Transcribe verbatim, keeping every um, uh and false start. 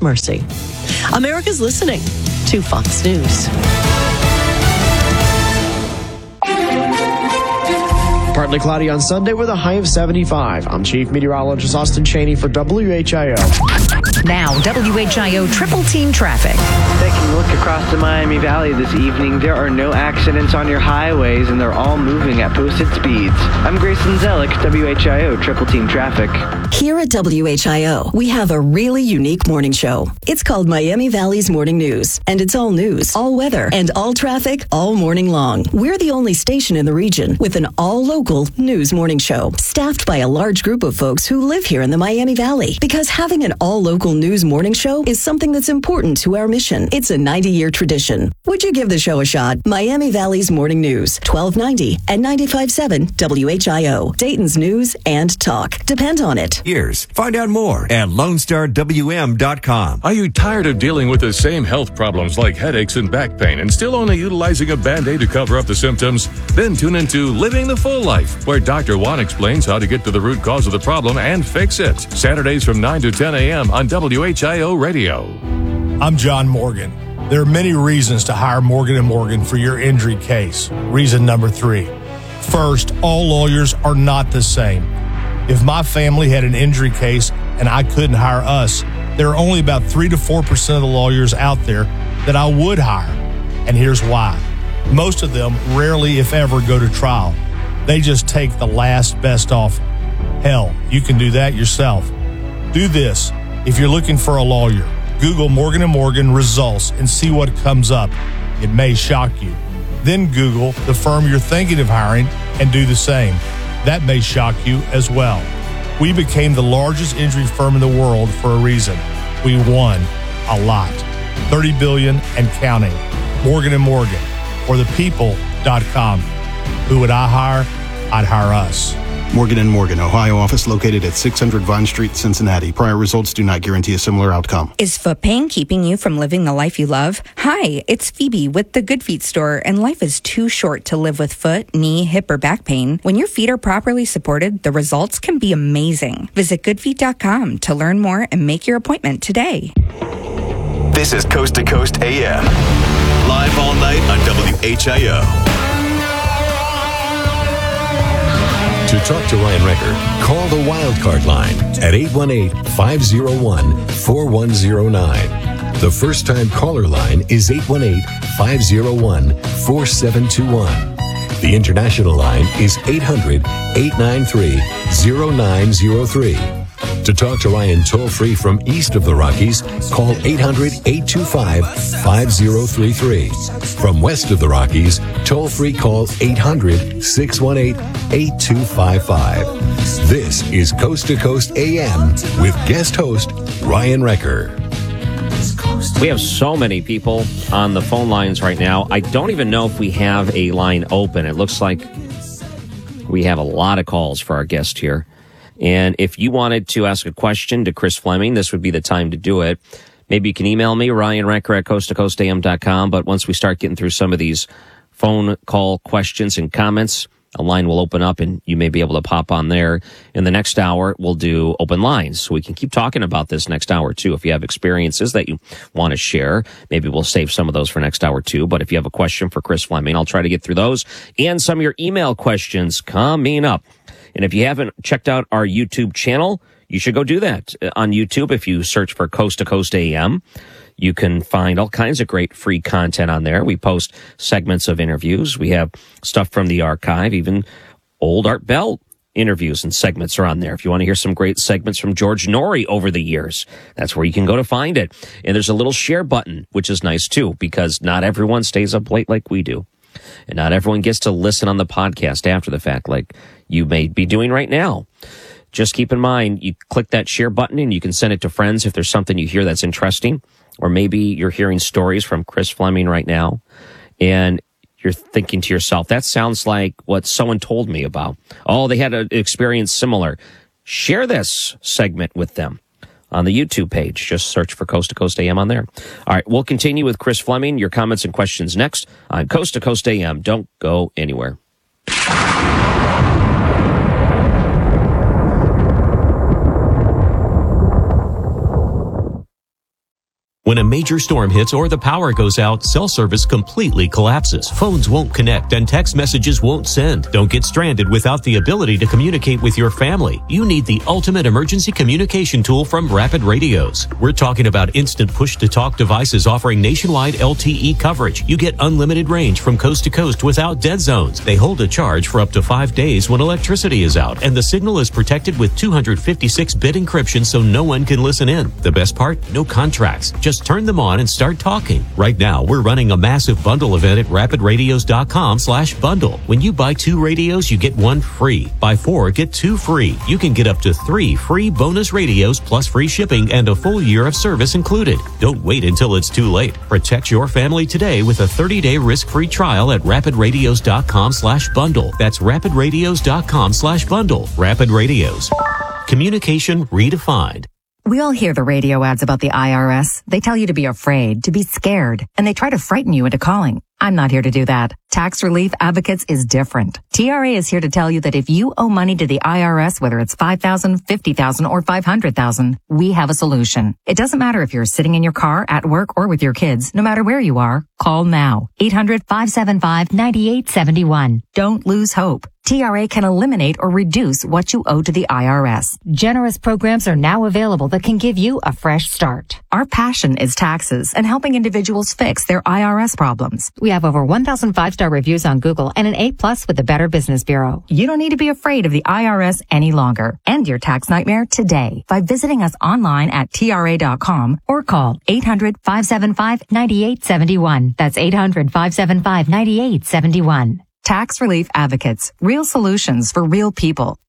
mercy. America's listening to Fox News. Partly cloudy on Sunday with a high of seventy-five. I'm Chief Meteorologist Austin Cheney for W H I O. Now, W H I O Triple Team Traffic. Taking a look across the Miami Valley this evening, there are no accidents on your highways, and they're all moving at posted speeds. I'm Grayson Zellick, W H I O Triple Team Traffic. Here at W H I O, we have a really unique morning show. It's called Miami Valley's Morning News, and it's all news, all weather, and all traffic all morning long. We're the only station in the region with an all-local news morning show, staffed by a large group of folks who live here in the Miami Valley. Because having an all-local news morning show is something that's important to our mission. It's a ninety-year tradition. Would you give the show a shot? Miami Valley's Morning News, twelve ninety and ninety-five point seven W H I O. Dayton's news and talk. Depend on it. Years. Find out more at lone star w m dot com. Are you tired of dealing with the same health problems like headaches and back pain and still only utilizing a Band-Aid to cover up the symptoms? Then tune into Living the Full Life, where Doctor Juan explains how to get to the root cause of the problem and fix it. Saturdays from nine to ten a.m. on W H I O Radio. I'm John Morgan. There are many reasons to hire Morgan and Morgan for your injury case. Reason number three. First, all lawyers are not the same. If my family had an injury case and I couldn't hire us, there are only about three to four percent of the lawyers out there that I would hire. And here's why. Most of them rarely, if ever, go to trial. They just take the last best offer. Hell, you can do that yourself. Do this. If you're looking for a lawyer, Google Morgan and Morgan results and see what comes up. It may shock you. Then Google the firm you're thinking of hiring and do the same. That may shock you as well. We became the largest injury firm in the world for a reason. We won a lot. thirty billion dollars and counting. Morgan and Morgan or the people dot com. Who would I hire? I'd hire us. Morgan and Morgan, Ohio office located at six hundred Vine Street, Cincinnati. Prior results do not guarantee a similar outcome. Is foot pain keeping you from living the life you love? Hi, it's Phoebe with the Good Feet store, and life is too short to live with foot, knee, hip, or back pain. When your feet are properly supported, the results can be amazing. Visit good feet dot com to learn more and make your appointment today. This is Coast to Coast A M. Live all night on W H I O. To talk to Ryan Recker, call the Wildcard line at eight one eight, five oh one, four one oh nine. The first-time caller line is eight one eight, five oh one, four seven two one. The international line is eight hundred, eight nine three, oh nine oh three. To talk to Ryan toll-free from east of the Rockies, call eight hundred, eight two five, five oh three three. From west of the Rockies, toll-free call eight hundred, six one eight, eight two five five. This is Coast to Coast A M with guest host Ryan Recker. We have so many people on the phone lines right now. I don't even know if we have a line open. It looks like we have a lot of calls for our guest here. And if you wanted to ask a question to Chris Fleming, this would be the time to do it. Maybe you can email me, Ryan Recker at coast to coast a m dot com. But once we start getting through some of these phone call questions and comments, a line will open up and you may be able to pop on there. In the next hour, we'll do open lines. So we can keep talking about this next hour, too. If you have experiences that you want to share, maybe we'll save some of those for next hour, too. But if you have a question for Chris Fleming, I'll try to get through those and some of your email questions coming up. And if you haven't checked out our YouTube channel, you should go do that. On YouTube, if you search for Coast to Coast A M, you can find all kinds of great free content on there. We post segments of interviews. We have stuff from the archive, even old Art Bell interviews and segments are on there. If you want to hear some great segments from George Norrie over the years, that's where you can go to find it. And there's a little share button, which is nice too, because not everyone stays up late like we do. And not everyone gets to listen on the podcast after the fact like you may be doing right now. Just keep in mind, you click that share button and you can send it to friends if there's something you hear that's interesting. Or maybe you're hearing stories from Chris Fleming right now and you're thinking to yourself, that sounds like what someone told me about. Oh, they had an experience similar. Share this segment with them on the YouTube page. Just search for Coast to Coast A M on there. All right, we'll continue with Chris Fleming. Your comments and questions next on Coast to Coast A M. Don't go anywhere. When a major storm hits or the power goes out, cell service completely collapses. Phones won't connect and text messages won't send. Don't get stranded without the ability to communicate with your family. You need the ultimate emergency communication tool from Rapid Radios. We're talking about instant push-to-talk devices offering nationwide L T E coverage. You get unlimited range from coast to coast without dead zones. They hold a charge for up to five days when electricity is out, and the signal is protected with two hundred fifty-six bit encryption so no one can listen in. The best part? No contracts. Just Just turn them on and start talking. Right now, we're running a massive bundle event at rapidradios.com slash bundle. When you buy two radios, you get one free. Buy four, get two free. You can get up to three free bonus radios plus free shipping and a full year of service included. Don't wait until it's too late. Protect your family today with a thirty-day risk-free trial at rapidradios.com slash bundle. That's rapidradios.com slash bundle. Rapid Radios. Communication redefined. We all hear the radio ads about the I R S. They tell you to be afraid, to be scared, and they try to frighten you into calling. I'm not here to do that. Tax Relief Advocates is different. T R A is here to tell you that if you owe money to the I R S, whether it's five thousand dollars, fifty thousand dollars, or five hundred thousand dollars, we have a solution. It doesn't matter if you're sitting in your car, at work, or with your kids. No matter where you are, call now. eight hundred, five seven five, nine eight seven one. Don't lose hope. T R A can eliminate or reduce what you owe to the I R S. Generous programs are now available that can give you a fresh start. Our passion is taxes and helping individuals fix their I R S problems. We have over one thousand five-star reviews on Google and an A plus with the Better Business Bureau. You don't need to be afraid of the I R S any longer. End your tax nightmare today by visiting us online at T R A dot com or call eight hundred, five seven five, nine eight seven one. That's eight hundred, five seven five, nine eight seven one. Tax Relief Advocates. Real solutions for real people.